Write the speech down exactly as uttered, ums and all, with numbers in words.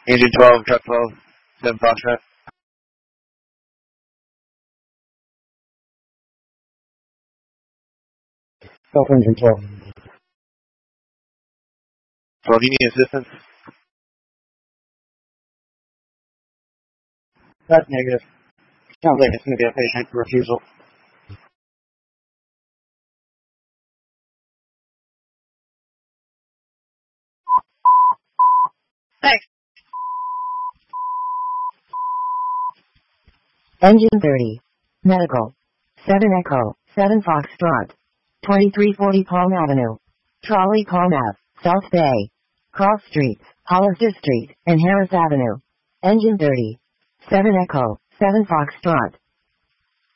Engine twelve, truck twelve, seven Foxtrot. South Engine twelve. twelve, do you need assistance? That's negative. Sounds like it's going to be a patient refusal. Thanks. Engine thirty. Medical. seven Echo, seven Foxtrot. twenty-three forty Palm Avenue. Trolley Palm Ave, South Bay. Cross Streets, Hollister Street, and Harris Avenue. Engine thirty. seven Echo, seven Foxtrot.